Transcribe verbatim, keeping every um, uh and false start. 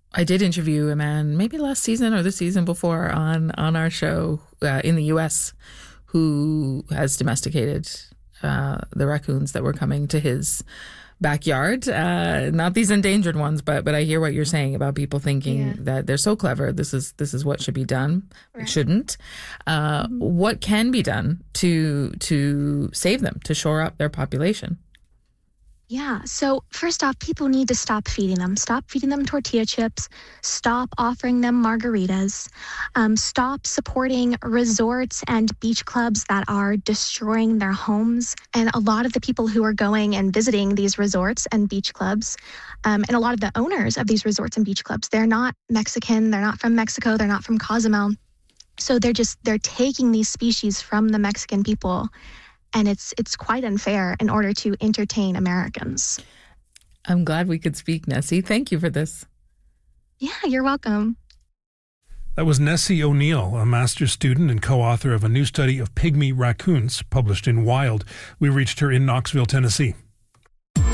I did interview a man maybe last season or the season before on, on our show uh, in the U S who has domesticated uh, the raccoons that were coming to his backyard. Uh, not these endangered ones, but but I hear what you're saying about people thinking yeah. that they're so clever. This is this is what should be done. Right. It shouldn't. Uh, mm-hmm. What can be done to to save them, to shore up their population? Yeah. So first off, people need to stop feeding them. Stop feeding them tortilla chips. Stop offering them margaritas. Um, stop supporting resorts and beach clubs that are destroying their homes. And a lot of the people who are going and visiting these resorts and beach clubs, um, and a lot of the owners of these resorts and beach clubs, they're not Mexican. They're not from Mexico. They're not from Cozumel. So they're just, they're taking these species from the Mexican people. And it's it's quite unfair in order to entertain Americans. I'm glad we could speak, Nessie. Thank you for this. Yeah, you're welcome. That was Nessie O'Neill, a master's student and co-author of a new study of pygmy raccoons published in Wild. We reached her in Knoxville, Tennessee.